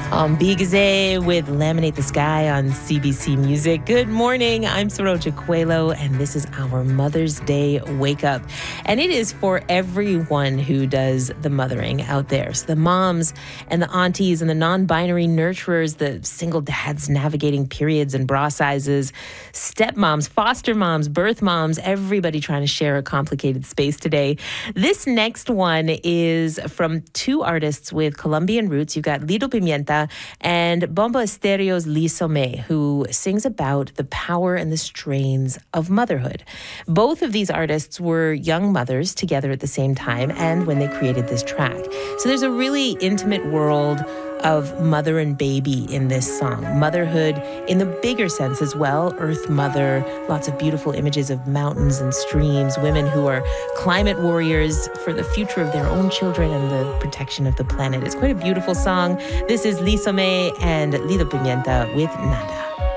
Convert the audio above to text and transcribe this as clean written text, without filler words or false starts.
Bigze with Laminate the Sky on CBC Music. Good morning. I'm Saroja Coelho, and this is our Mother's Day Wake Up. And it is for everyone who does the mothering out there. So the moms and the aunties and the non-binary nurturers, the single dads navigating periods and bra sizes, stepmoms, foster moms, birth moms, everybody trying to share a complicated space today. This next one is from two artists with Colombian roots. You've got Lido Pimienta and Bomba Estereo's Lisomé, who sings about the power and the strains of motherhood. Both of these artists were young mothers together at the same time and when they created this track. So there's a really intimate world of mother and baby in this song. Motherhood in the bigger sense as well. Earth Mother, lots of beautiful images of mountains and streams, women who are climate warriors for the future of their own children and the protection of the planet. It's quite a beautiful song. This is Lisomé and Lido Pimienta with Nada.